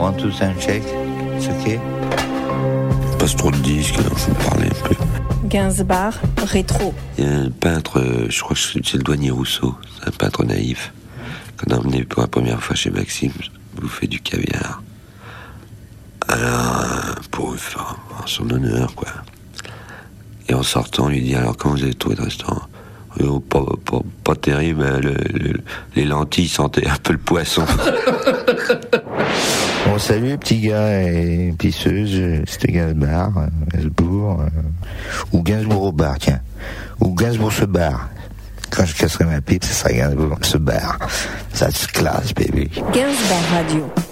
1, 2, sound check. C'est ok? Passe trop de disques, alors je vais me parler un peu. Gainsbourg, rétro. Il y a un peintre, je crois que c'est le douanier Rousseau, c'est un peintre naïf, qu'on a emmené pour la première fois chez Maxime, bouffer du caviar. Alors, pour faire en son honneur, quoi. Et en sortant, on lui dit, alors comment vous avez trouvé le restaurant? Oh, pas terrible, les lentilles sentaient un peu le poisson. Bon, salut petit gars et pisseuse, c'était Gainsbourg, ou Gainsbourg au bar, tiens. Ou Gainsbourg se barre. Quand je casserai ma pipe, ce sera Gainsbourg se barre. Ça se classe, baby. Gainsbourg Radio.